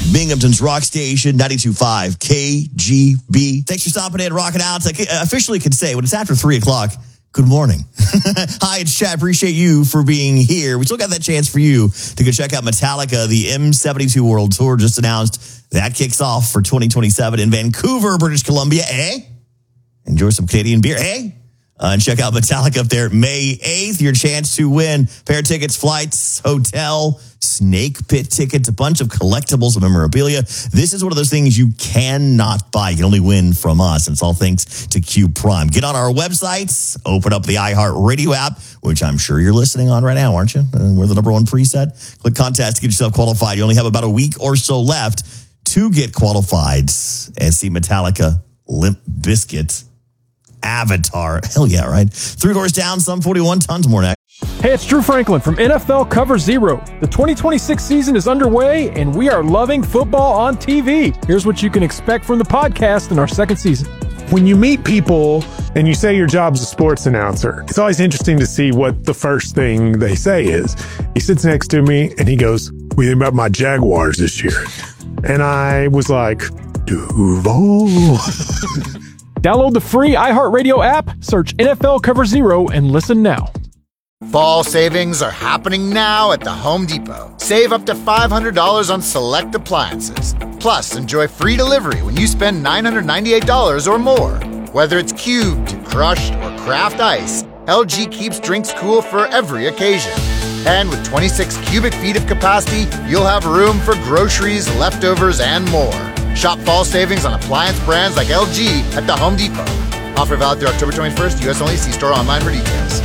Binghamton's Rock Station, 92.5 KGB. Thanks for stopping in, rocking out. I officially can say when it's after 3 o'clock, good morning. Hi, it's Chad. Appreciate you for being here. We still got that chance for you to go check out Metallica. The M72 World Tour just announced that kicks off for 2027 in Vancouver, British Columbia. Enjoy some Canadian beer. And check out Metallica up there May 8th. Your chance to win pair of tickets, flights, hotel, snake pit tickets, a bunch of collectibles and memorabilia. This is one of those things you cannot buy. You can only win from us. And it's all thanks to Q Prime. Get on our websites, open up the iHeartRadio app, which I'm sure you're listening on right now, aren't you? We're the number one preset. Click contest to get yourself qualified. You only have about a week or so left to get qualified and see Metallica, Limp Bizkit, Avatar. Hell yeah, right? 3 doors down, some 41 tons more next. Hey, it's Drew Franklin from NFL Cover Zero. The 2026 season is underway, and we are loving football on TV. Here's what you can expect from the podcast in our second season. When you meet people and you say your job's a sports announcer, it's always interesting to see what the first thing they say is. He sits next to me and he goes, "What do you think about my Jaguars this year?" And I was like, Duval. Download the free iHeartRadio app, search NFL Cover Zero, and listen now. Fall savings are happening now at the Home Depot. Save up to $500 on select appliances. Plus, enjoy free delivery when you spend $998 or more. Whether it's cubed, crushed, or craft ice, LG keeps drinks cool for every occasion. And with 26 cubic feet of capacity, you'll have room for groceries, leftovers, and more. Shop fall savings on appliance brands like LG at the Home Depot. Offer valid through October 21st. U.S. only. See store online for details.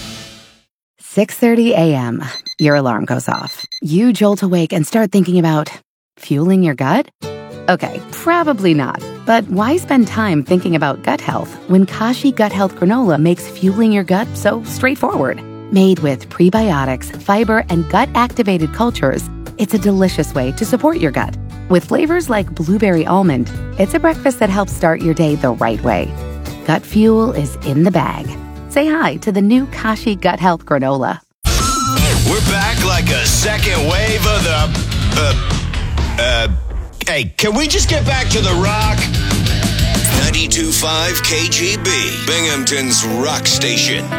6:30 a.m. Your alarm goes off. You jolt awake and start thinking about fueling your gut? Okay, probably not. But why spend time thinking about gut health when Kashi Gut Health Granola makes fueling your gut so straightforward? Made with prebiotics, fiber, and gut-activated cultures, it's a delicious way to support your gut. With flavors like blueberry almond, it's a breakfast that helps start your day the right way. Gut fuel is in the bag. Say hi to the new Kashi Gut Health Granola. We're back like a second wave of the... Hey, can we just get back to the rock? 92.5 KGB, Binghamton's Rock Station.